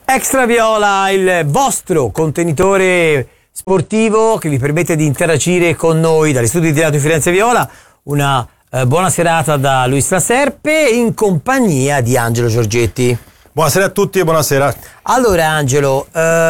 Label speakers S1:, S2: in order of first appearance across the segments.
S1: Extra Viola, il vostro contenitore sportivo che vi permette di interagire con noi dagli studi di Teatro di Firenze Viola. Una buona serata da Luis La Serpe in compagnia di Angelo Giorgetti.
S2: Buonasera a tutti e buonasera.
S1: Allora Angelo,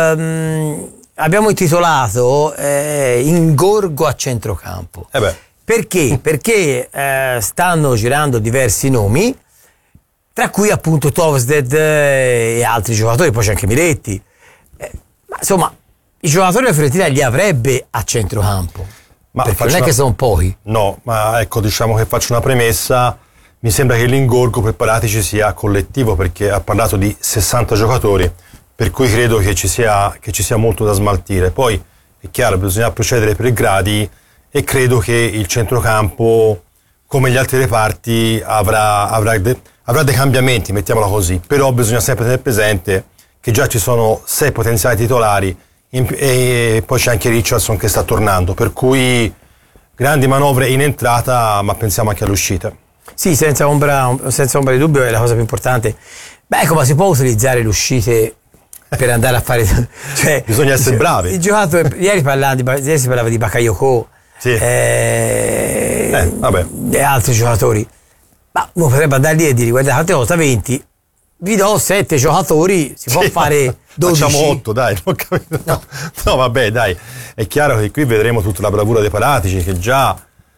S1: abbiamo intitolato Ingorgo a centrocampo. Perché? Perché stanno girando diversi nomi, tra cui appunto Tovsted e altri giocatori, poi c'è anche Miretti. Ma insomma, i giocatori della Fiorentina li avrebbe a centrocampo, ma perché non è che sono pochi.
S2: No, ma ecco, diciamo che faccio una premessa. Mi sembra che l'ingorgo per Paratici sia collettivo, perché ha parlato di 60 giocatori, per cui credo che ci sia molto da smaltire. Poi è chiaro, bisogna procedere per gradi e credo che il centrocampo, come gli altri reparti, avrà dei cambiamenti, mettiamola così. Però bisogna sempre tenere presente che già ci sono 6 potenziali titolari e poi c'è anche Richardson che sta tornando, per cui grandi manovre in entrata, ma pensiamo anche all'uscita.
S1: Sì, senza ombra di dubbio è la cosa più importante. Beh, ecco, ma si può utilizzare le uscite per andare a fare... cioè,
S2: bisogna essere bravi.
S1: Il giocatore, ieri si parlava di Bakayoko,
S2: sì. Vabbè.
S1: E altri giocatori. Ma uno potrebbe andare lì e dire: guardate, quante volte 20, vi do 7 giocatori, si può fare 12.
S2: Facciamo 8, dai, non ho capito. No, vabbè, dai. È chiaro che qui vedremo tutta la bravura dei Paratici, che già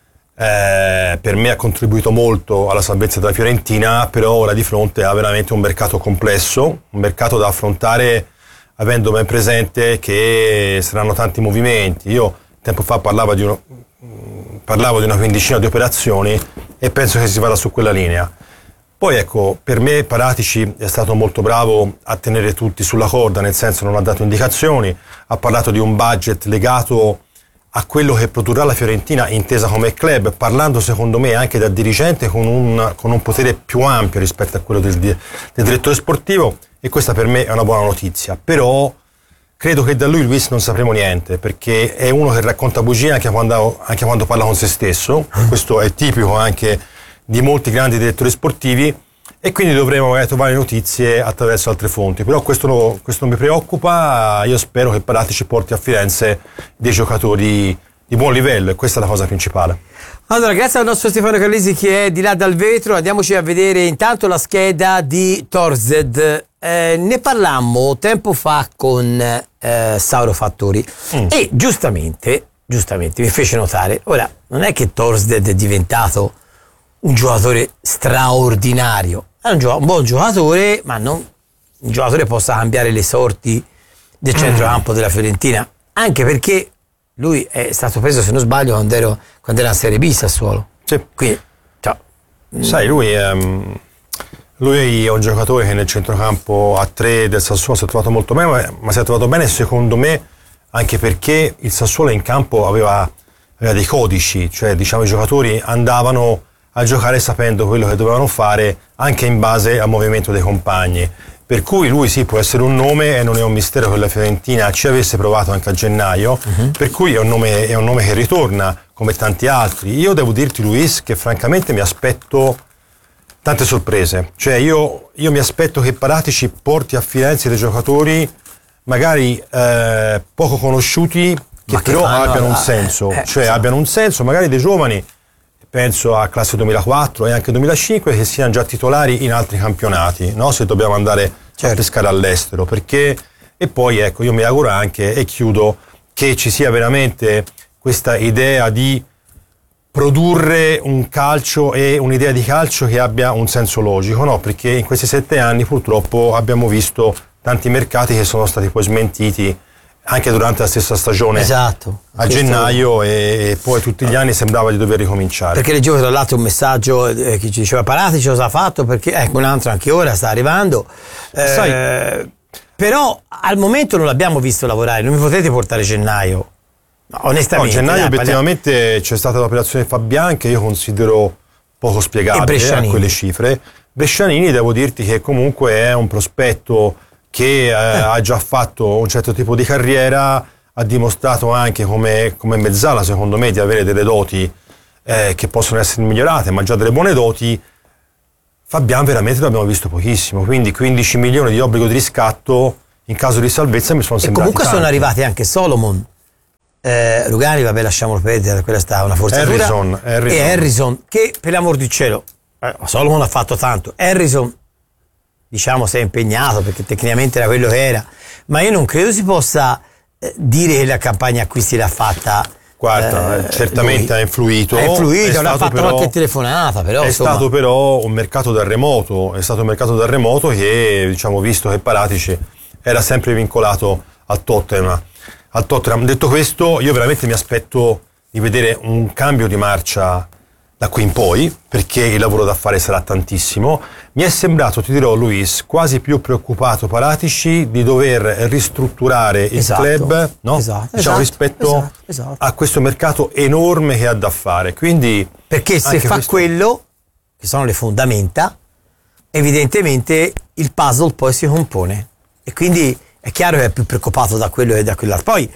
S2: per me ha contribuito molto alla salvezza della Fiorentina, però ora di fronte ha veramente un mercato complesso, un mercato da affrontare avendo ben presente che saranno tanti movimenti. Io tempo fa parlavo di una quindicina di operazioni e penso che si vada su quella linea. Poi ecco, per me Paratici è stato molto bravo a tenere tutti sulla corda, nel senso non ha dato indicazioni, ha parlato di un budget legato a quello che produrrà la Fiorentina intesa come club, parlando secondo me anche da dirigente con un potere più ampio rispetto a quello del direttore sportivo, e questa per me è una buona notizia. Però credo che da lui Luis non sapremo niente, perché è uno che racconta bugie anche quando parla con se stesso. Questo è tipico anche di molti grandi direttori sportivi, e quindi dovremo magari trovare notizie attraverso altre fonti. Però questo non mi preoccupa. Io spero che Paratici porti a Firenze dei giocatori di buon livello, e questa è la cosa principale.
S1: Allora, grazie al nostro Stefano Carlisi che è di là dal vetro. Andiamoci a vedere intanto la scheda di Tovsted. Ne parlammo tempo fa con Sauro Fattori e giustamente mi fece notare, ora non è che Tovsted è diventato un giocatore straordinario, è un buon giocatore, ma non un giocatore che possa cambiare le sorti del centrocampo della Fiorentina, anche perché lui è stato preso, se non sbaglio, quando era in Serie B Sassuolo.
S2: Sì.
S1: Quindi,
S2: sai, lui è un giocatore che nel centrocampo a 3 del Sassuolo si è trovato molto bene, ma si è trovato bene secondo me anche perché il Sassuolo in campo aveva dei codici, cioè diciamo i giocatori andavano a giocare sapendo quello che dovevano fare anche in base al movimento dei compagni, per cui lui sì, può essere un nome, e non è un mistero che la Fiorentina ci avesse provato anche a gennaio, per cui è un nome che ritorna come tanti altri. Io devo dirti, Luis, che francamente mi aspetto tante sorprese, cioè io mi aspetto che Paratici porti a Firenze dei giocatori magari poco conosciuti, che però abbiano un senso, abbiano un senso, magari dei giovani, penso a classe 2004 e anche 2005, che siano già titolari in altri campionati, no? Se dobbiamo andare a pescare all'estero, perché, e poi ecco, io mi auguro anche, e chiudo, che ci sia veramente questa idea di produrre un calcio e un'idea di calcio che abbia un senso logico, no? Perché in questi 7 anni purtroppo abbiamo visto tanti mercati che sono stati poi smentiti anche durante la stessa stagione, a gennaio, e poi tutti gli anni sembrava di dover ricominciare.
S1: Perché leggevo tra l'altro un messaggio che ci diceva: Paratici cosa ha fatto? Perché ecco, un altro anche ora sta arrivando, però al momento non l'abbiamo visto lavorare. Non mi potete portare gennaio, onestamente.
S2: No, gennaio obiettivamente c'è stata l'operazione Fabian, che io considero poco spiegabile a quelle cifre. Brescianini, devo dirti che comunque è un prospetto che ha già fatto un certo tipo di carriera, ha dimostrato anche come mezzala, secondo me, di avere delle doti che possono essere migliorate, ma già delle buone doti. Fabian veramente l'abbiamo visto pochissimo, quindi 15 milioni di obbligo di riscatto in caso di salvezza mi sono sembrati
S1: comunque
S2: tanti.
S1: sono arrivati anche Solomon, Rugani, vabbè, lasciamolo perdere, quella sta una forzatura, e Harrison, che per l'amor di cielo, Solomon ha fatto tanto, Harrison diciamo si è impegnato perché tecnicamente era quello che era, ma io non credo si possa dire che la campagna acquisti l'ha fatta.
S2: Guarda, certamente
S1: lui.
S2: Ha influito,
S1: non ha fatto qualche telefonata, però
S2: è stato però un mercato da remoto, che, diciamo, visto che Paratici era sempre vincolato al Tottenham. Detto questo, io veramente mi aspetto di vedere un cambio di marcia da qui in poi, perché il lavoro da fare sarà tantissimo. Mi è sembrato, ti dirò, Luis, quasi più preoccupato Paratici di dover ristrutturare il club, no? Rispetto a questo mercato enorme che ha da fare. Quindi,
S1: perché se fa quello, che sono le fondamenta, evidentemente il puzzle poi si compone. E quindi è chiaro che è più preoccupato da quello che da quell'altro. Poi,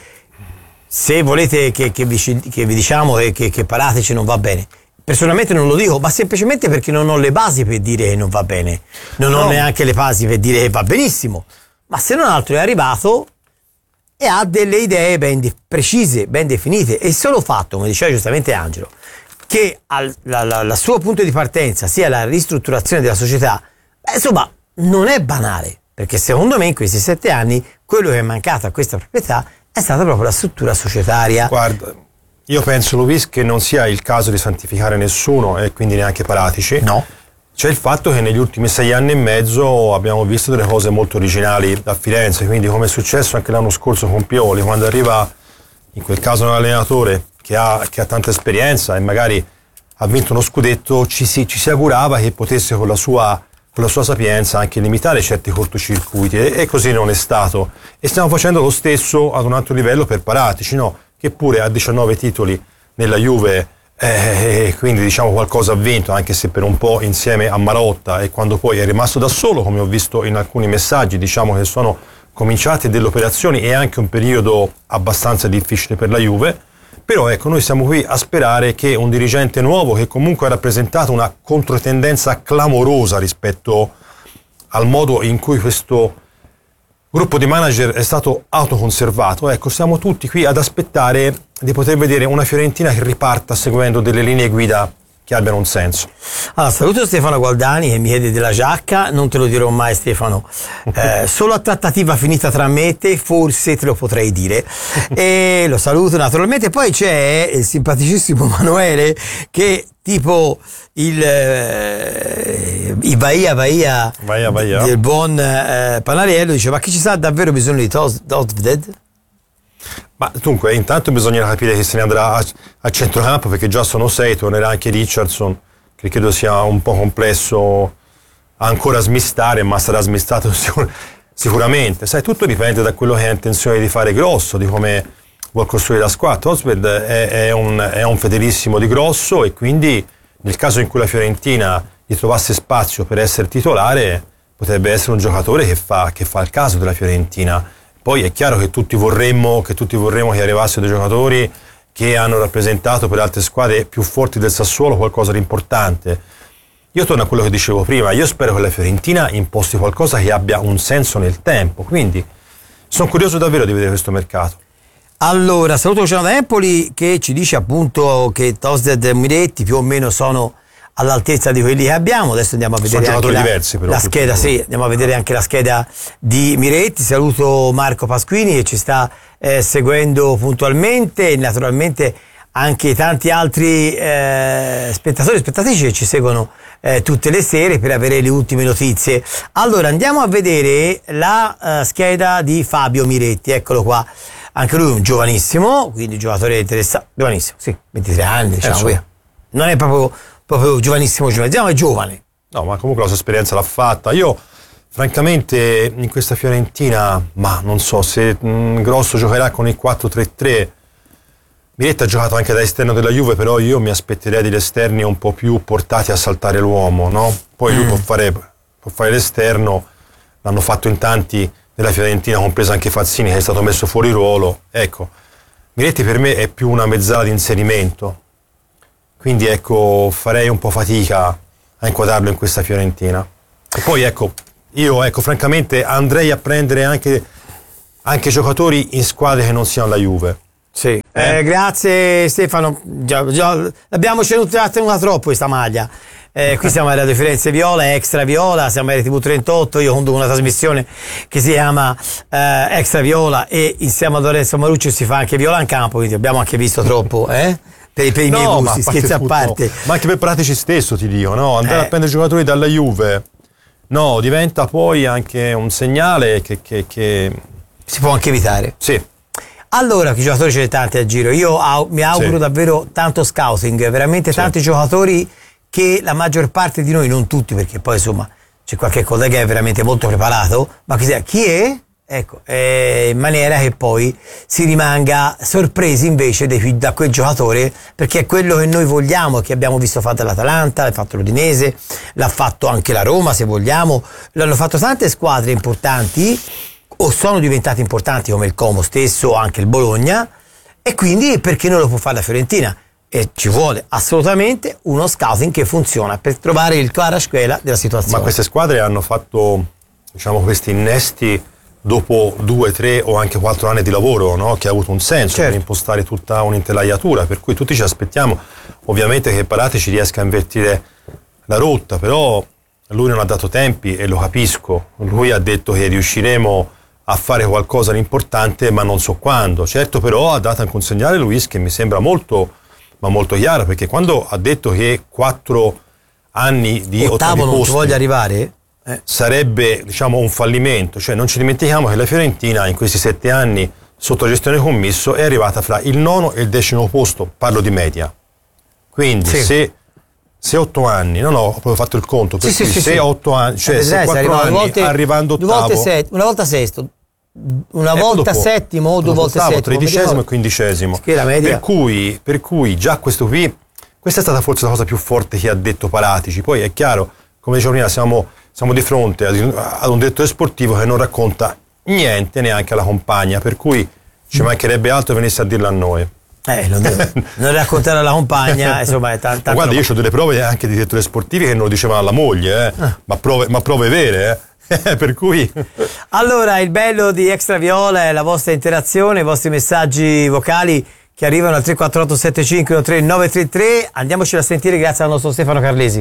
S1: se volete che vi diciamo che Paratici non va bene, personalmente non lo dico, ma semplicemente perché non ho le basi per dire che non va bene, non ho neanche le basi per dire che va benissimo, ma se non altro è arrivato e ha delle idee ben precise, ben definite, e il solo fatto, come diceva giustamente Angelo, che il suo punto di partenza sia la ristrutturazione della società, insomma non è banale, perché secondo me in questi 7 anni quello che è mancato a questa proprietà è stata proprio la struttura societaria.
S2: Guarda, io penso, Luis, che non sia il caso di santificare nessuno e quindi neanche Paratici.
S1: No.
S2: C'è il fatto che negli ultimi 6 anni e mezzo abbiamo visto delle cose molto originali a Firenze, quindi come è successo anche l'anno scorso con Pioli, quando arriva in quel caso un allenatore che ha tanta esperienza e magari ha vinto uno scudetto, ci si augurava che potesse con la sua sapienza anche limitare certi cortocircuiti, e così non è stato. E stiamo facendo lo stesso ad un altro livello per Paratici, no? Che pure ha 19 titoli nella Juve, quindi diciamo qualcosa ha vinto, anche se per un po' insieme a Marotta, e quando poi è rimasto da solo, come ho visto in alcuni messaggi, diciamo che sono cominciate delle operazioni e anche un periodo abbastanza difficile per la Juve. Però ecco, noi siamo qui a sperare che un dirigente nuovo, che comunque ha rappresentato una controtendenza clamorosa rispetto al modo in cui questo gruppo di manager è stato autoconservato, ecco, siamo tutti qui ad aspettare di poter vedere una Fiorentina che riparta seguendo delle linee guida che abbiano un senso.
S1: Allora, saluto Stefano Gualdani che mi chiede della giacca, non te lo dirò mai Stefano, solo a trattativa finita tra me e te forse te lo potrei dire, e lo saluto naturalmente. Poi c'è il simpaticissimo Manuele che tipo il Bahia del buon Panariello dice: ma chi ci sa davvero bisogno di Tosved?
S2: Ma dunque, intanto bisogna capire che se ne andrà a centrocampo, perché già sono 6, tornerà anche Richardson, che credo sia un po' complesso ancora smistare, ma sarà smistato sicuramente. Sai, tutto dipende da quello che ha intenzione di fare Grosso, di come vuol costruire la squadra. Tosved è un fedelissimo di Grosso, e quindi nel caso in cui la Fiorentina gli trovasse spazio per essere titolare, potrebbe essere un giocatore che fa il caso della Fiorentina. Poi è chiaro che tutti vorremmo che arrivassero dei giocatori che hanno rappresentato per altre squadre più forti del Sassuolo qualcosa di importante. Io torno a quello che dicevo prima, io spero che la Fiorentina imposti qualcosa che abbia un senso nel tempo, quindi sono curioso davvero di vedere questo mercato.
S1: Allora, saluto Luciano da Empoli che ci dice appunto che Tosved e Miretti più o meno sono all'altezza di quelli che abbiamo. Adesso andiamo a vedere anche la scheda, sì, andiamo a vedere anche la scheda di Miretti. Saluto Marco Pasquini che ci sta seguendo puntualmente, e naturalmente anche tanti altri spettatori e spettatrici che ci seguono tutte le sere per avere le ultime notizie. Allora andiamo a vedere la scheda di Fabio Miretti, eccolo qua. Anche lui un giovanissimo, quindi giocatore interessante, giovanissimo, sì, 23 anni, diciamo, non è proprio giovanissimo, diciamo è giovane.
S2: No, ma comunque la sua esperienza l'ha fatta. Io francamente in questa Fiorentina, ma non so se Grosso giocherà con il 4-3-3. Miretti ha giocato anche da esterno della Juve, però io mi aspetterei degli esterni un po' più portati a saltare l'uomo, no? Poi lui può fare l'esterno, l'hanno fatto in tanti della Fiorentina, compreso anche Fazzini che è stato messo fuori ruolo. Ecco, Miretti per me è più una mezzala di inserimento, quindi ecco, farei un po' fatica a inquadrarlo in questa Fiorentina. E poi ecco, io francamente andrei a prendere anche anche giocatori in squadre che non siano la Juve.
S1: Sì. Grazie Stefano, già l'abbiamo tenuta troppo questa maglia. Qui siamo a Radio Firenze Viola, Extra Viola, siamo a RTV 38, io conduco una trasmissione che si chiama Extra Viola e insieme a Lorenzo Marucci si fa anche Viola in campo, quindi abbiamo anche visto troppo, per i miei gusti, scherzi a parte.
S2: Ma anche per Pratici stesso ti dico, no? Andare a prendere giocatori dalla Juve, no, diventa poi anche un segnale che
S1: si può anche evitare.
S2: Sì.
S1: Allora, che giocatori ce ne tanti a giro, io mi auguro davvero tanto scouting, veramente tanti giocatori che la maggior parte di noi, non tutti, perché poi insomma c'è qualche collega che è veramente molto preparato, ma chi è? Ecco, in maniera che poi si rimanga sorpresi invece da quel giocatore, perché è quello che noi vogliamo, che abbiamo visto fatto l'Atalanta, l'ha fatto l'Udinese, l'ha fatto anche la Roma se vogliamo, l'hanno fatto tante squadre importanti o sono diventate importanti come il Como stesso o anche il Bologna, e quindi perché non lo può fare la Fiorentina? E ci vuole assolutamente uno scouting che funziona per trovare il Kvaratskhelia della situazione.
S2: Ma queste squadre hanno fatto, diciamo, questi innesti dopo 2, 3 o anche 4 anni di lavoro, no? Che ha avuto un senso per impostare tutta un'intelaiatura, per cui tutti ci aspettiamo ovviamente che Paratici ci riesca a invertire la rotta, però lui non ha dato tempi e lo capisco. Lui ha detto che riusciremo a fare qualcosa di importante, ma non so quando. Certo, però ha dato anche un segnale Luis che mi sembra molto chiaro, perché quando ha detto che 4 anni di ottavi
S1: non
S2: posti
S1: ci voglia arrivare
S2: sarebbe, diciamo, un fallimento. Cioè, non ci dimentichiamo che la Fiorentina in questi 7 anni sotto gestione Commisso è arrivata fra il 9° e il 10° posto, parlo di media. Quindi se 8 anni, non ho proprio fatto il conto, per cui se 8 anni, cioè se 4 anni arrivando ottavo,
S1: una volta sesto, una volta
S2: dopo,
S1: settimo o 2 volte settimo,
S2: 13° e 15°. Per cui già questa è stata forse la cosa più forte che ha detto Paratici. Poi è chiaro, come dicevo prima, siamo di fronte ad un direttore sportivo che non racconta niente neanche alla compagna, per cui ci mancherebbe altro venisse a dirlo a noi.
S1: Non raccontare alla compagna, insomma, è tanta.
S2: Guarda, io ho delle prove anche di direttori sportivi che non lo dicevano alla moglie, ma prove vere, per cui. Allora,
S1: il bello di Extra Viola è la vostra interazione, i vostri messaggi vocali che arrivano al 348 7513 933. Andiamoci a sentire grazie al nostro Stefano Carlesi.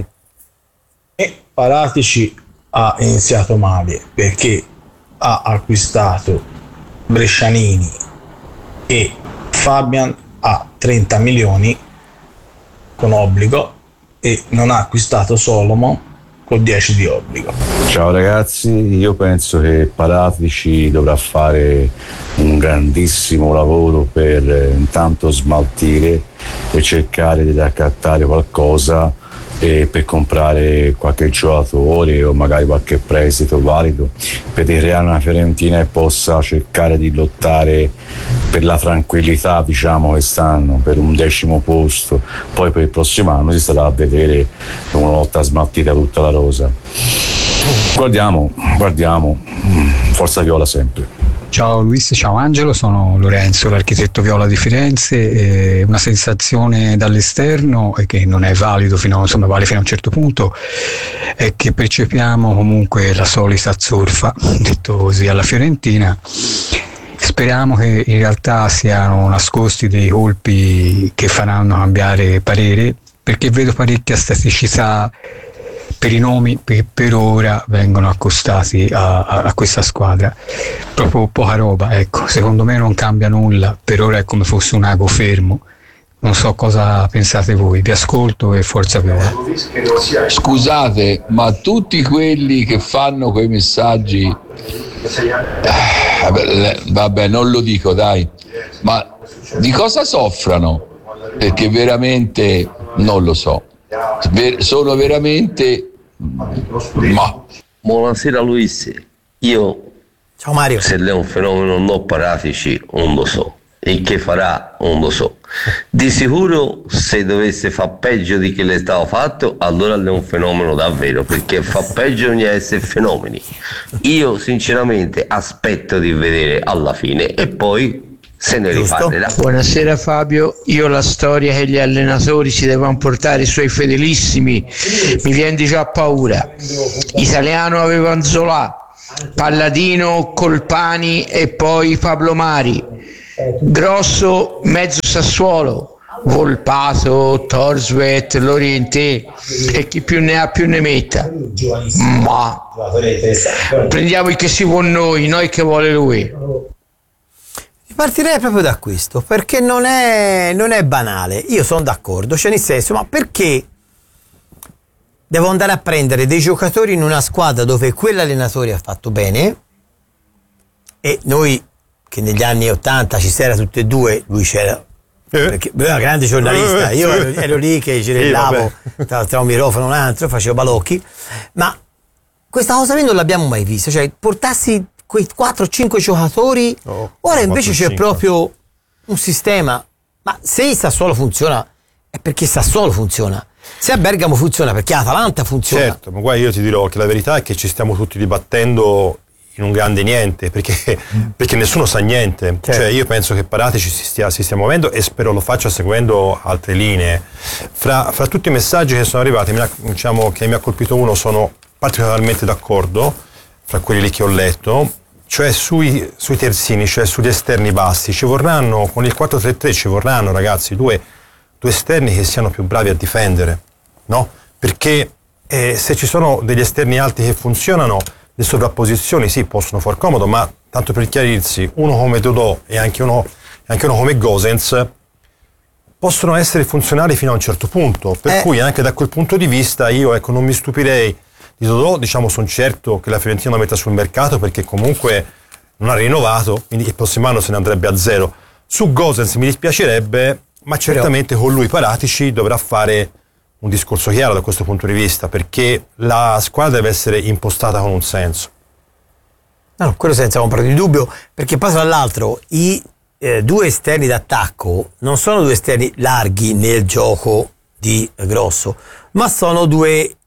S3: Paratici ha iniziato male perché ha acquistato Brescianini e Fabian a 30 milioni con obbligo e non ha acquistato Solomon con 10 di obbligo.
S4: Ciao ragazzi, io penso che Paratici dovrà fare un grandissimo lavoro per intanto smaltire e cercare di raccattare qualcosa per comprare qualche giocatore o magari qualche prestito valido per creare una Fiorentina e possa cercare di lottare per la tranquillità, diciamo, quest'anno per un 10° posto. Poi per il prossimo anno si starà a vedere una volta smaltita tutta la rosa. Guardiamo, forza Viola sempre.
S5: Ciao Luis, ciao Angelo, sono Lorenzo, l'architetto Viola di Firenze. Una sensazione dall'esterno e che non è valido vale fino a un certo punto, è che percepiamo comunque la solita zurfa, detto così, alla Fiorentina. Speriamo che in realtà siano nascosti dei colpi che faranno cambiare parere, perché vedo parecchia staticità per i nomi che per ora vengono accostati a questa squadra, proprio poca roba, ecco. Secondo me non cambia nulla, per ora è come fosse un ago fermo. Non so cosa pensate voi, vi ascolto e forza Viola.
S6: Scusate, ma tutti quelli che fanno quei messaggi, vabbè, non lo dico, dai, ma di cosa soffrano? Perché veramente non lo so. Sono veramente
S7: Buonasera Luis, io
S1: ciao Mario,
S7: se lei è un fenomeno non Paratici non lo so, e che farà non lo so. Di sicuro se dovesse far peggio di che le stava fatto, allora lei è un fenomeno davvero, perché fa peggio bisogna essere fenomeni. Io sinceramente aspetto di vedere alla fine e poi se ne riparlerà.
S8: Buonasera Fabio, io la storia che gli allenatori si devono portare i suoi fedelissimi mi viene già paura. Italiano aveva Anzolà, Palladino, Colpani e poi Pablo Mari. Grosso mezzo Sassuolo, Volpato, Torsvet, Lorientè e chi più ne ha più ne metta. Ma prendiamo il che si vuole noi che vuole lui.
S1: Partirei proprio da questo, perché non è banale. Io sono d'accordo, cioè nel senso, ma perché devo andare a prendere dei giocatori in una squadra dove quell'allenatore ha fatto bene, e noi che negli anni 80 ci si era tutti e due, lui c'era perché lui era grande giornalista, io ero lì che girellavo tra un microfono e un altro, facevo balocchi, ma questa cosa qui non l'abbiamo mai vista, cioè portarsi quei 4-5 giocatori, ora invece c'è proprio un sistema. Ma se il Sassuolo funziona è perché Sassuolo funziona, se a Bergamo funziona perché Atalanta funziona.
S2: Certo, ma guarda, io ti dirò che la verità è che ci stiamo tutti dibattendo in un grande niente, perché nessuno sa niente. Certo. Cioè io penso che Paratici si stia muovendo e spero lo faccia seguendo altre linee. Fra tutti i messaggi che sono arrivati, diciamo che mi ha colpito uno, sono particolarmente d'accordo, fra quelli lì che ho letto, cioè sui terzini, cioè sugli esterni bassi, ci vorranno, con il 4-3-3 ci vorranno, ragazzi, due esterni che siano più bravi a difendere, no? Perché se ci sono degli esterni alti che funzionano, le sovrapposizioni sì, possono far comodo, ma tanto per chiarirsi, uno come Dodò e anche uno come Gosens possono essere funzionali fino a un certo punto, per cui anche da quel punto di vista io non mi stupirei di Dodò, diciamo, sono certo che la Fiorentina lo metta sul mercato perché comunque non ha rinnovato, quindi il prossimo anno se ne andrebbe a zero. Su Gosens mi dispiacerebbe, ma certamente con lui Paratici dovrà fare un discorso chiaro da questo punto di vista, perché la squadra deve essere impostata con un senso.
S1: No, quello senza ombra di dubbio, perché poi tra l'altro i due esterni d'attacco non sono due esterni larghi nel gioco di Grosso, ma sono due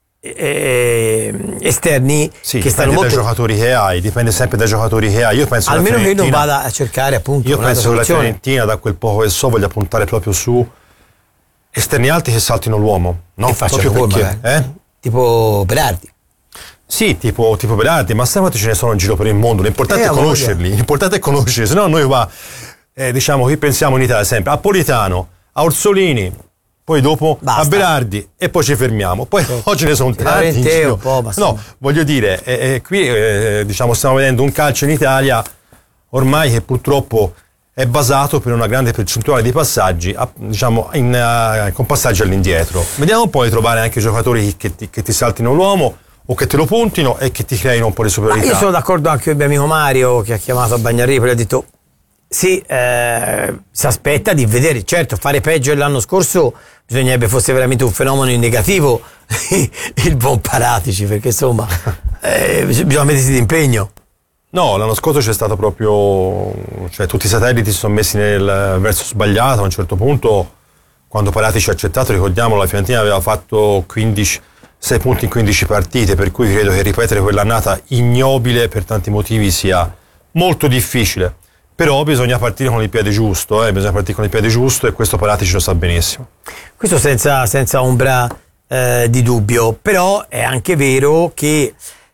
S1: esterni che stanno molto...
S2: dai giocatori che hai, dipende sempre dai giocatori che hai. Io penso
S1: almeno che non vada a cercare appunto.
S2: Io penso che la Fiorentina, da quel poco che so, voglia puntare proprio su esterni alti che saltino l'uomo, no?
S1: Proprio perché, tipo Berardi.
S2: Sì, tipo Berardi, ma sai quanti ce ne sono in giro per il mondo? L'importante è conoscerli, l'importante è conoscerli, se no noi diciamo, qui pensiamo in Italia sempre a Politano, a Orsolini, poi dopo basta, a Berardi, e poi ci fermiamo. Poi oggi ne sono tanti. No, voglio dire, qui diciamo stiamo vedendo un calcio in Italia ormai che purtroppo è basato per una grande percentuale di passaggi, diciamo, con passaggi all'indietro. Vediamo un po' di trovare anche giocatori che ti saltino l'uomo o che te lo puntino e che ti creino un po' di superiorità.
S1: Ma io sono d'accordo anche con il mio amico Mario, che ha chiamato a Bagnarri e ha detto sì, si aspetta di vedere, certo, fare peggio dell'anno scorso bisognerebbe fosse veramente un fenomeno in negativo il buon Paratici, perché insomma bisogna mettersi d'impegno.
S2: No, l'anno scorso c'è stato proprio, cioè tutti i satelliti si sono messi nel verso sbagliato. A un certo punto, quando Paratici ha accettato, ricordiamo, la Fiorentina aveva fatto 6 punti in 15 partite, per cui credo che ripetere quell'annata ignobile per tanti motivi sia molto difficile. Però bisogna partire con il piede giusto, e questo Paratici lo sa benissimo.
S1: Questo senza ombra di dubbio, però è anche vero che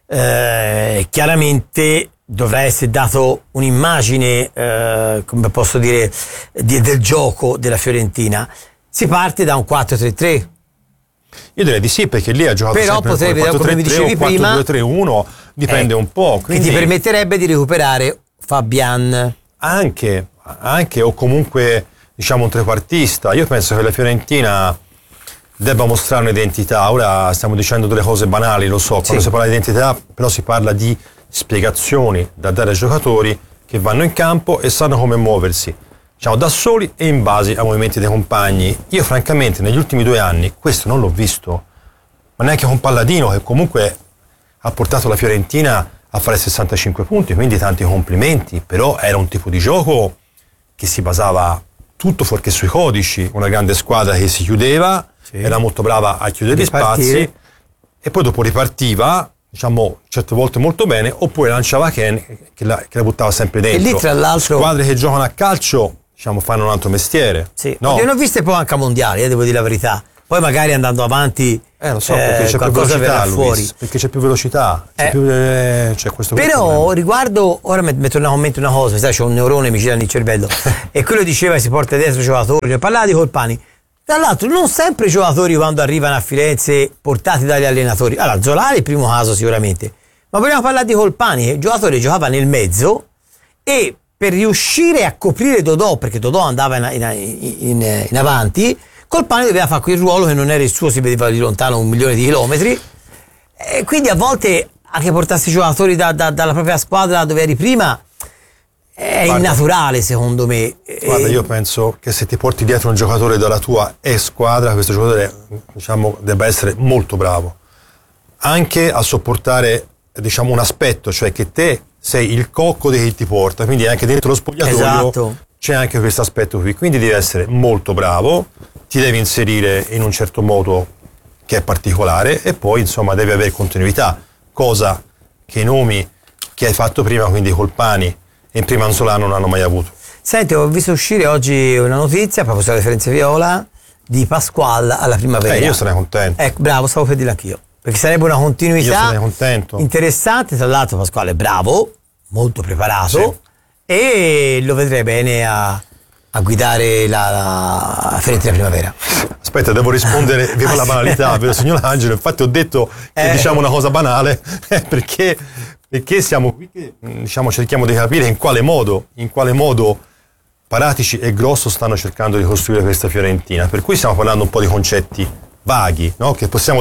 S1: chiaramente dovrà essere dato un'immagine, come posso dire, del gioco della Fiorentina. Si parte da un 4-3-3.
S2: Io direi di sì, perché lì ha giocato
S1: però
S2: sempre
S1: potrebbe, come mi dicevi prima,
S2: 4-2-3-1, dipende un po'. Quindi...
S1: che ti permetterebbe di recuperare Fabian.
S2: Anche, o comunque diciamo un trequartista. Io penso che la Fiorentina debba mostrare un'identità. Ora stiamo dicendo delle cose banali, lo so, quando si parla di identità, però si parla di spiegazioni da dare ai giocatori che vanno in campo e sanno come muoversi, diciamo, da soli e in base ai movimenti dei compagni. Io francamente negli ultimi 2 anni questo non l'ho visto, ma neanche con Palladino, che comunque ha portato la Fiorentina a fare 65 punti, quindi tanti complimenti, però era un tipo di gioco che si basava tutto fuorché sui codici, una grande squadra che si chiudeva, era molto brava a chiudere gli spazi e poi dopo ripartiva, diciamo, certe volte molto bene, oppure lanciava Ken che la buttava sempre dentro.
S1: E lì tra l'altro
S2: squadre che giocano a calcio, diciamo, fanno un altro mestiere.
S1: Sì,
S2: no?
S1: Io ne ho viste poi anche a mondiali, devo dire la verità. poi magari andando avanti
S2: lo so, perché c'è più velocità, Luis, perché c'è più velocità, c'è questo.
S1: Però riguardo, ora mi torna a mente una cosa, sai, c'è un neurone mi gira nel cervello e quello diceva si porta dietro i giocatori, parlava di Colpani. Tra l'altro non sempre i giocatori quando arrivano a Firenze portati dagli allenatori, allora Zolari è il primo caso sicuramente, ma vogliamo parlare di Colpani, il giocatore giocava nel mezzo e per riuscire a coprire Dodò, perché Dodò andava in avanti, Colpani doveva fare quel ruolo che non era il suo, si vedeva di lontano 1.000.000 di chilometri, e quindi a volte anche portarsi i giocatori dalla propria squadra dove eri prima è innaturale, secondo me.
S2: Guarda, io penso che se ti porti dietro un giocatore dalla tua squadra, questo giocatore, diciamo, debba essere molto bravo anche a sopportare, diciamo, un aspetto, cioè che te sei il cocco di chi ti porta, quindi anche dentro lo spogliatoio, esatto, c'è anche questo aspetto qui, quindi devi essere molto bravo, ti devi inserire in un certo modo che è particolare e poi insomma devi avere continuità, cosa che i nomi che hai fatto prima, quindi Colpani e prima Anzola, non hanno mai avuto.
S1: Senti, ho visto uscire oggi una notizia proprio sulla Firenze Viola di Pasqual alla primavera.
S2: Io sarei contento.
S1: Ecco, bravo, stavo per dire anch'io, perché sarebbe una continuità,
S2: io sarei contento,
S1: interessante. Tra l'altro Pasquale è bravo, molto preparato, sì, e lo vedrei bene a guidare la Firenze primavera.
S2: Aspetta, devo rispondere viva la banalità, vero signor Angelo? Infatti ho detto che diciamo una cosa banale perché siamo qui che diciamo, cerchiamo di capire in quale modo Paratici e Grosso stanno cercando di costruire questa Fiorentina, per cui stiamo parlando un po' di concetti vaghi, no? Che possiamo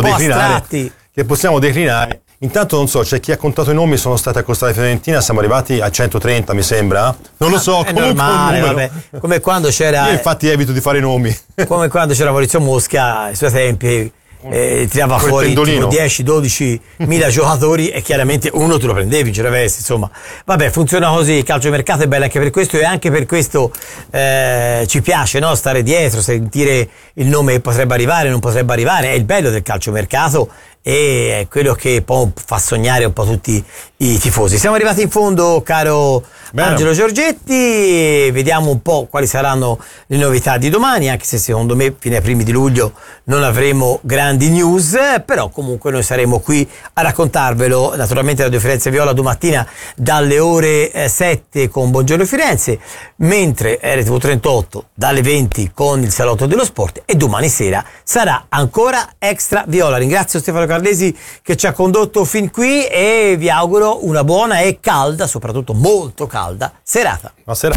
S2: declinare. Intanto non so, c'è chi ha contato i nomi, sono stati accostati a Fiorentina, siamo arrivati a 130 mi sembra, non lo so,
S1: è normale, vabbè. Come quando c'era,
S2: io infatti evito di fare nomi,
S1: come quando c'era Maurizio Mosca ai suoi tempi, tirava fuori tipo 10-12 mila giocatori e chiaramente uno tu lo prendevi, ce l'avessi, insomma, vabbè, funziona così, il calciomercato è bello anche per questo, e anche per questo ci piace, no? Stare dietro, sentire il nome che potrebbe arrivare, non potrebbe arrivare, è il bello del calciomercato e è quello che poi fa sognare un po' tutti i tifosi. Siamo arrivati in fondo, caro Angelo Giorgetti, vediamo un po' quali saranno le novità di domani, anche se secondo me fino ai primi di luglio non avremo grandi news, però comunque noi saremo qui a raccontarvelo, naturalmente Radio Firenze Viola domattina dalle ore 7 con Buongiorno Firenze, mentre RTV 38 dalle 20 con il Salotto dello Sport, e domani sera sarà ancora Extra Viola. Ringrazio Stefano Carlesi che ci ha condotto fin qui e vi auguro una buona e calda, soprattutto molto calda, serata.
S2: Buonasera.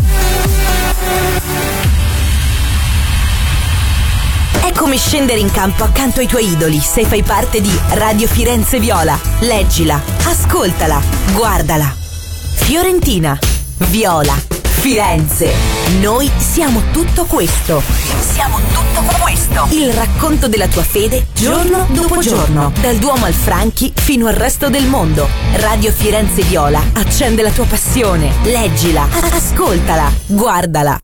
S9: È come scendere in campo accanto ai tuoi idoli se fai parte di Radio Firenze Viola. Leggila, ascoltala, guardala. Fiorentina, Viola, Firenze. Noi siamo tutto questo. Siamo tutto questo. Il racconto della tua fede giorno dopo giorno. Dal Duomo al Franchi fino al resto del mondo. Radio Firenze Viola accende la tua passione. Leggila, ascoltala, guardala.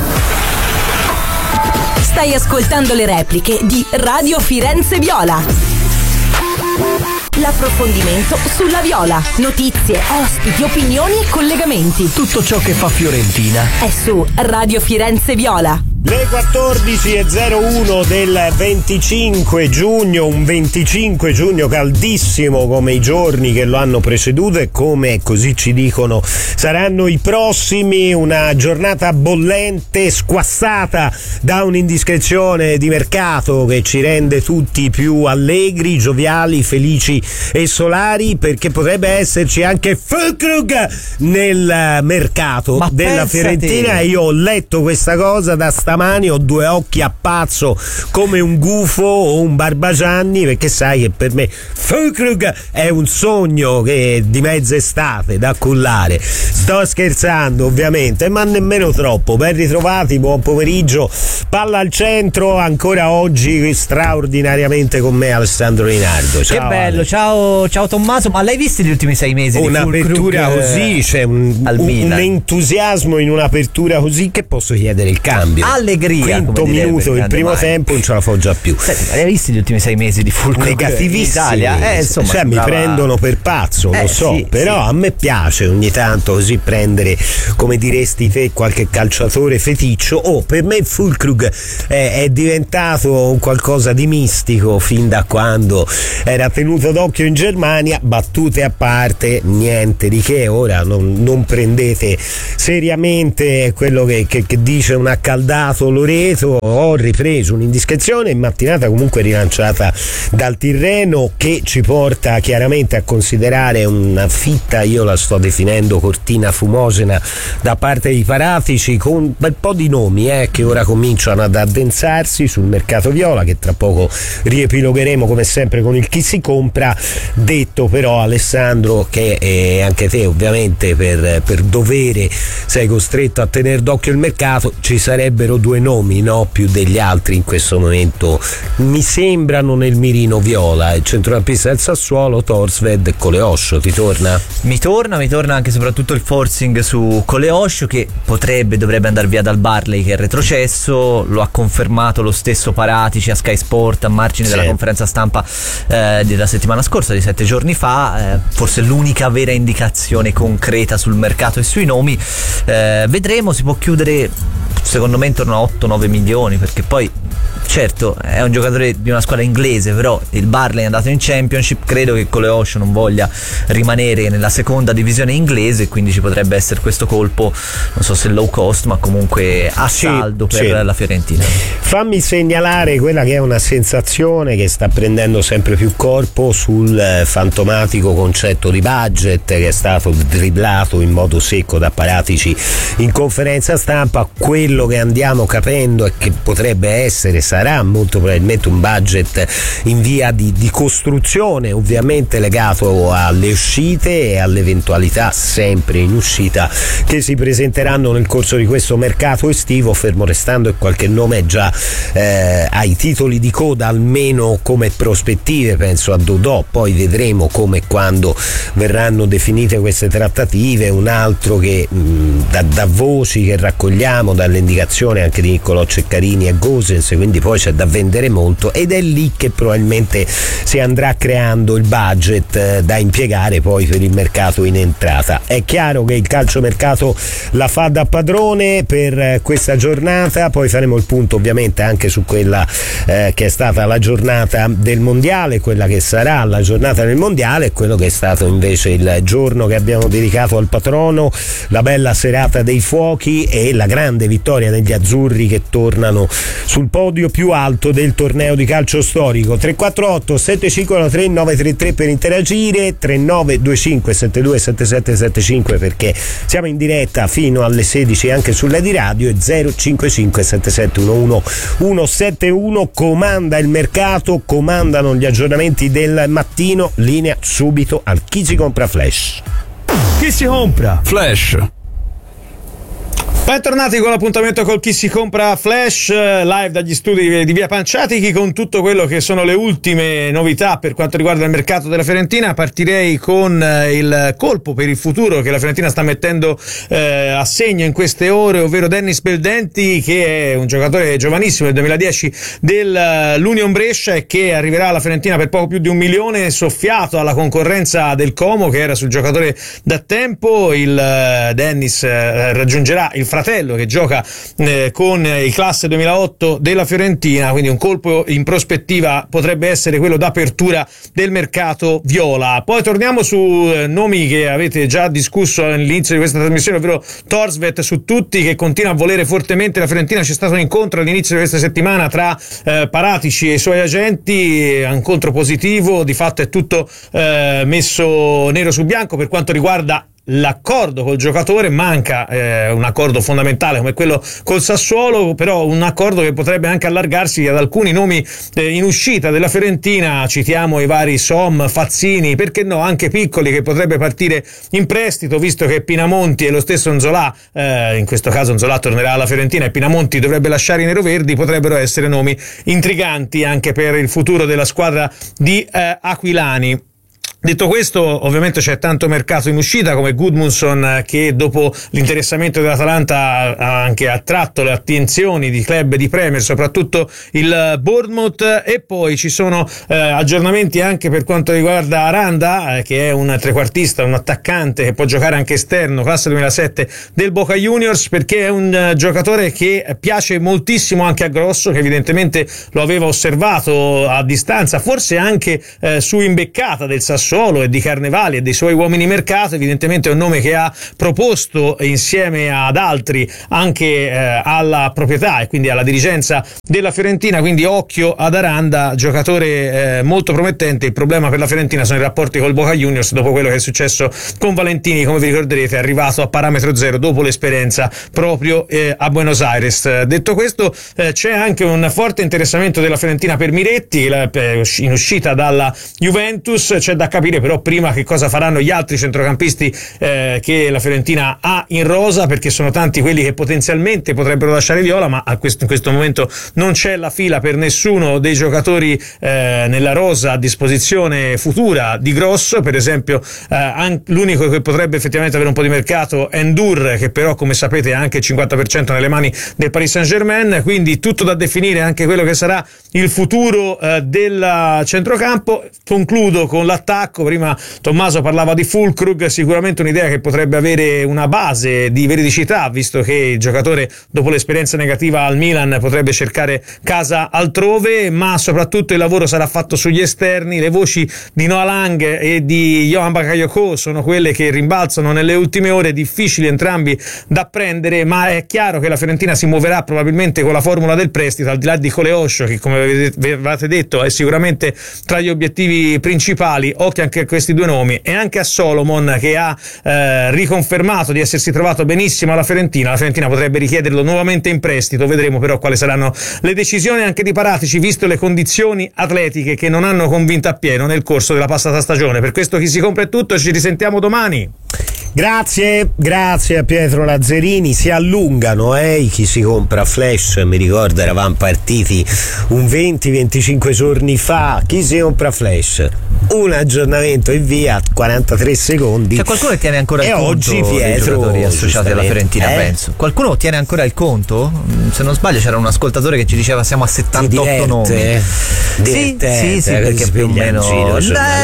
S9: Stai ascoltando le repliche di Radio Firenze Viola. L'approfondimento sulla Viola. Notizie, ospiti, opinioni e collegamenti.
S10: Tutto ciò che fa Fiorentina
S9: è su Radio Firenze Viola.
S11: Le 14.01 del 25 giugno, un 25 giugno caldissimo come i giorni che lo hanno preceduto e come, così ci dicono, saranno i prossimi, una giornata bollente, squassata da un'indiscrezione di mercato che ci rende tutti più allegri, gioviali, felici e solari, perché potrebbe esserci anche Füllkrug nel mercato della Fiorentina. Io ho letto questa cosa da stamani, ho due occhi a pazzo come un gufo o un Barbagianni, perché sai che per me Füllkrug è un sogno di mezza estate da cullare. Sto scherzando ovviamente, ma nemmeno troppo. Ben ritrovati, buon pomeriggio. Palla al centro ancora oggi straordinariamente con me Alessandro Linardo. Ciao,
S10: che bello, Ale. Ciao Tommaso, ma l'hai visto gli ultimi 6 mesi?
S11: Un'apertura così, c'è un entusiasmo in un'apertura così che posso chiedere il cambio.
S10: Al allegria.
S11: Quinto minuto il primo tempo non ce la fa già più.
S10: Hai visto gli ultimi 6 mesi di Fulcrum
S11: negativissimi?
S10: In Italia? Insomma,
S11: cioè, mi prendono per pazzo, lo so,
S10: sì,
S11: però a me piace ogni tanto così prendere, come diresti te, qualche calciatore feticcio. Per me il Fulkrug è diventato qualcosa di mistico fin da quando era tenuto d'occhio in Germania. Battute a parte, niente di che, ora non prendete seriamente quello che dice un accaldato Loreto. Ho ripreso un'indiscrezione in mattinata comunque rilanciata dal Tirreno, che ci porta chiaramente a considerare una fitta, io la sto definendo cortina fumogena da parte dei Paratici, con un bel po' di nomi che ora cominciano ad addensarsi sul mercato viola, che tra poco riepilogheremo come sempre con il chi si compra. Detto però, Alessandro, che anche te ovviamente per dovere sei costretto a tenere d'occhio il mercato, ci sarebbero due nomi, no, più degli altri in questo momento mi sembrano nel mirino viola: il centrocampista del Sassuolo, Torsved e Coleoscio. Ti torna?
S10: Mi torna anche soprattutto il forcing su Coleoscio, che dovrebbe andare via dal Barley, che è retrocesso. Lo ha confermato lo stesso Paratici a Sky Sport a margine della conferenza stampa della settimana scorsa, di 7 giorni fa. Forse l'unica vera indicazione concreta sul mercato e sui nomi. Vedremo, si può chiudere secondo me intorno a 8-9 milioni, perché poi certo è un giocatore di una squadra inglese, però il Barley è andato in Championship, credo che Coleoscio non voglia rimanere nella seconda divisione inglese, quindi ci potrebbe essere questo colpo, non so se low cost, ma comunque a saldo per la Fiorentina.
S11: Fammi segnalare quella che è una sensazione che sta prendendo sempre più corpo sul fantomatico concetto di budget, che è stato dribblato in modo secco da Paratici in conferenza stampa. Quello che andiamo capendo è che potrebbe essere, sarà molto probabilmente un budget in via di costruzione, ovviamente legato alle uscite e alle eventualità sempre in uscita che si presenteranno nel corso di questo mercato estivo, fermo restando che qualche nome è già ai titoli di coda, almeno come prospettive. Penso a Dodò, poi vedremo come e quando verranno definite queste trattative. Un altro che da voci che raccogliamo, dalle indicazioni anche di Niccolò Ceccarini e Gosens, quindi poi c'è da vendere molto, ed è lì che probabilmente si andrà creando il budget da impiegare poi per il mercato in entrata. È chiaro che il calciomercato la fa da padrone per questa giornata, poi faremo il punto ovviamente anche su quella che è stata la giornata del mondiale, quella che sarà la giornata del mondiale, e quello che è stato invece il giorno che abbiamo dedicato al patrono, la bella serata dei fuochi e la grande vittoria degli azzurri che tornano sul podio più alto del torneo di calcio storico. 348 753 933 per interagire, 3925 72 7775 perché siamo in diretta fino alle 16 anche sulla di radio, e 055 7711 171. Comanda il mercato, comandano gli aggiornamenti del mattino. Linea subito al Chi si compra Flash.
S12: Chi si compra
S13: Flash.
S12: Bentornati con l'appuntamento col Chi si compra Flash, live dagli studi di Via Panciatichi con tutto quello che sono le ultime novità per quanto riguarda il mercato della Fiorentina. Partirei con il colpo per il futuro che la Fiorentina sta mettendo a segno in queste ore, ovvero Dennis Beldenti, che è un giocatore giovanissimo del 2010 dell'Union Brescia e che arriverà alla Fiorentina per poco più di 1 milione, soffiato alla concorrenza del Como, che era sul giocatore da tempo. Il Dennis raggiungerà il fratello che gioca con il classe 2008 della Fiorentina, quindi un colpo in prospettiva potrebbe essere quello d'apertura del mercato viola. Poi torniamo su nomi che avete già discusso all'inizio di questa trasmissione, ovvero Torsved su tutti, che continua a volere fortemente la Fiorentina. C'è stato un incontro all'inizio di questa settimana tra Paratici e i suoi agenti, un incontro positivo, di fatto è tutto messo nero su bianco per quanto riguarda l'accordo col giocatore. Manca un accordo fondamentale come quello col Sassuolo, però un accordo che potrebbe anche allargarsi ad alcuni nomi in uscita della Fiorentina. Citiamo i vari Som, Fazzini, perché no anche Piccoli, che potrebbe partire in prestito, visto che Pinamonti e lo stesso Nzola, in questo caso Nzola tornerà alla Fiorentina e Pinamonti dovrebbe lasciare i neroverdi. Potrebbero essere nomi intriganti anche per il futuro della squadra di Aquilani. Detto questo, ovviamente c'è tanto mercato in uscita, come Gudmundsson, che dopo l'interessamento dell'Atalanta ha anche attratto le attenzioni di club di Premier, soprattutto il Bournemouth, e poi ci sono aggiornamenti anche per quanto riguarda Aranda, che è un trequartista, un attaccante che può giocare anche esterno, classe 2007 del Boca Juniors, perché è un giocatore che piace moltissimo anche a Grosso, che evidentemente lo aveva osservato a distanza, forse anche su imbeccata del Sassuolo e di Carnevali e dei suoi uomini mercato. Evidentemente è un nome che ha proposto insieme ad altri anche alla proprietà e quindi alla dirigenza della Fiorentina, quindi occhio ad Aranda, giocatore molto promettente. Il problema per la Fiorentina sono i rapporti col Boca Juniors dopo quello che è successo con Valentini, come vi ricorderete è arrivato a parametro zero dopo l'esperienza proprio a Buenos Aires. Detto questo, c'è anche un forte interessamento della Fiorentina per Miretti in uscita dalla Juventus. C'è da capire però prima che cosa faranno gli altri centrocampisti che la Fiorentina ha in rosa, perché sono tanti quelli che potenzialmente potrebbero lasciare Viola, ma in questo momento non c'è la fila per nessuno dei giocatori nella rosa a disposizione futura di Grosso. Per esempio l'unico che potrebbe effettivamente avere un po' di mercato è Ndour, che però come sapete ha anche il 50% nelle mani del Paris Saint-Germain, quindi tutto da definire anche quello che sarà il futuro del centrocampo. Concludo con l'attacco. Prima Tommaso parlava di Füllkrug, sicuramente un'idea che potrebbe avere una base di veridicità, visto che il giocatore dopo l'esperienza negativa al Milan potrebbe cercare casa altrove, ma soprattutto il lavoro sarà fatto sugli esterni. Le voci di Noah Lang e di Johan Bakayoko sono quelle che rimbalzano nelle ultime ore, difficili entrambi da prendere, ma è chiaro che la Fiorentina si muoverà probabilmente con la formula del prestito, al di là di Coleoscio, che come avevate detto è sicuramente tra gli obiettivi principali. Occhio anche a questi due nomi e anche a Solomon, che ha riconfermato di essersi trovato benissimo alla Fiorentina. La Fiorentina potrebbe richiederlo nuovamente in prestito, vedremo però quali saranno le decisioni anche di Paratici, visto le condizioni atletiche che non hanno convinto appieno nel corso della passata stagione. Per questo Chi si compra è tutto, ci risentiamo domani.
S11: Grazie a Pietro Lazzarini. Si allungano i Chi si compra Flash. Mi ricordo eravamo partiti un 20-25 giorni fa. Chi si compra Flash, un aggiornamento e via, 43 secondi.
S10: C'è qualcuno che tiene ancora il conto
S11: oggi Pietro,
S10: dei giocatori associati alla Fiorentina, penso. Qualcuno tiene ancora il conto? Se non sbaglio c'era un ascoltatore che ci diceva siamo a 78 nomi. Sì, perché più o meno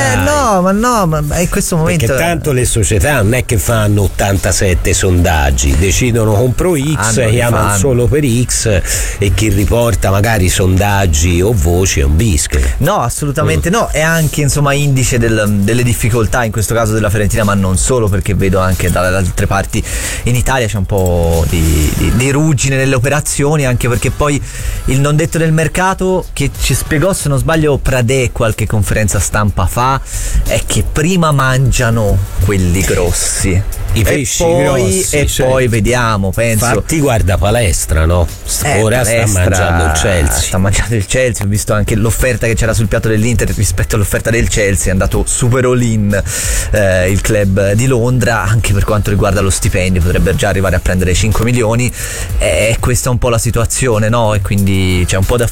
S10: ma in questo momento,
S11: perché tanto le società non è che fanno 87 sondaggi, decidono compro X, chiamano solo per X, e chi riporta magari sondaggi o voci è un bischero.
S10: No, assolutamente no. È anche insomma indice delle difficoltà in questo caso della Fiorentina, ma non solo, perché vedo anche dalle altre parti in Italia c'è un po' di ruggine nelle operazioni, anche perché poi il non detto del mercato che ci spiegò, se non sbaglio, Pradè qualche conferenza stampa fa, è che prima mangiano quelli grossi
S11: i pesci grossi,
S10: e poi vediamo, penso.
S11: Infatti guarda palestra, no? Ora sta mangiando il Chelsea.
S10: Ho visto anche l'offerta che c'era sul piatto dell'Inter rispetto all'offerta del Chelsea, è andato super all-in il club di Londra, anche per quanto riguarda lo stipendio potrebbe già arrivare a prendere 5 milioni, e questa è un po' la situazione, no? E quindi c'è un po'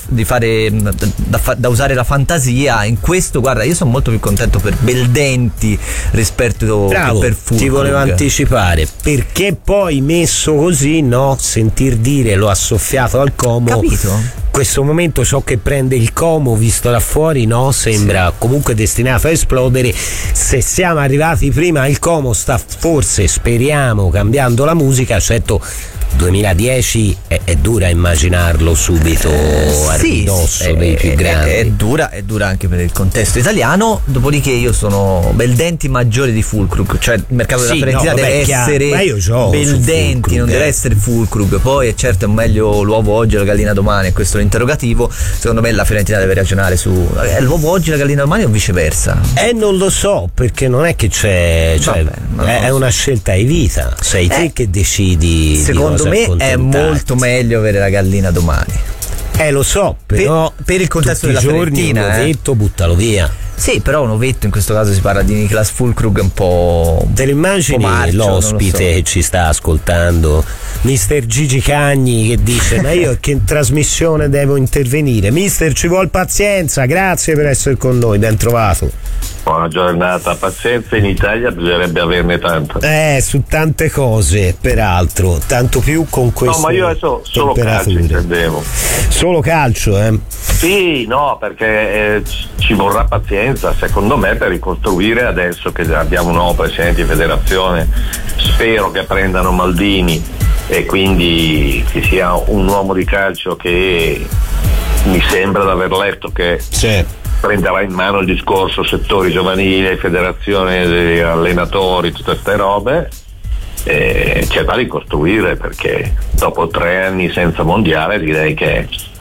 S10: da usare la fantasia in questo. Guarda, io sono molto più contento per Beldenti rispetto che per Füllkrug.
S11: Ti volevo anticipare, perché poi messo così, no? Sentir dire lo ha soffiato al Como.
S10: Capito?
S11: Questo momento ciò che prende il Como visto da fuori, no? Sembra comunque destinato a esplodere. Se siamo arrivati prima, il Como sta forse, speriamo, cambiando la musica. Certo, 2010 è dura immaginarlo subito a ridosso dei più grandi.
S10: È dura anche per il contesto italiano. Dopodiché io sono Beldenti maggiore di Füllkrug, cioè il mercato della Fiorentina deve essere Beldenti, non deve essere Füllkrug. Poi è certo è meglio l'uovo oggi e la gallina domani, questo è l'interrogativo. Secondo me la Fiorentina deve ragionare su l'uovo oggi e la gallina domani o viceversa.
S11: Non lo so, perché non è che c'è, è una scelta di vita, sei te che decidi.
S10: Secondo me è molto meglio avere la gallina domani.
S11: Lo so, però
S10: per il contesto della
S11: Fiorentina,
S10: buttalo
S11: via.
S10: Sì, però un ovetto, in questo caso si parla di Niklas Füllkrug, un po'.
S11: Te lo immagini
S10: marcio,
S11: l'ospite che ci sta ascoltando, Mister Gigi Cagni, che dice: ma io che in trasmissione devo intervenire? Mister, ci vuol pazienza, grazie per essere con noi, ben trovato.
S13: Buona giornata, pazienza in Italia bisognerebbe averne tanta.
S11: Su tante cose, peraltro, tanto più con questo.
S13: No, ma io adesso solo calcio intendevo.
S11: Solo calcio,
S13: Sì, no, perché ci vorrà pazienza, secondo me, per ricostruire adesso che abbiamo un nuovo presidente di federazione. Spero che prendano Maldini e quindi ci sia un uomo di calcio che mi sembra di aver letto che prenderà in mano il discorso settori giovanili, federazione degli allenatori, tutte queste robe, c'è da ricostruire, perché dopo 3 anni senza mondiale direi che